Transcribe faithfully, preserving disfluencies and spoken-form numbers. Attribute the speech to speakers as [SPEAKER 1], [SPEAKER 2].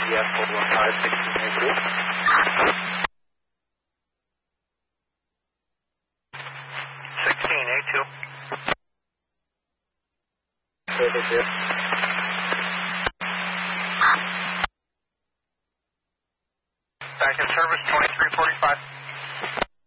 [SPEAKER 1] Yes, hold one five, sixteen A two.
[SPEAKER 2] sixteen A two.
[SPEAKER 1] Over here.
[SPEAKER 2] Back in service, twenty-three forty-five.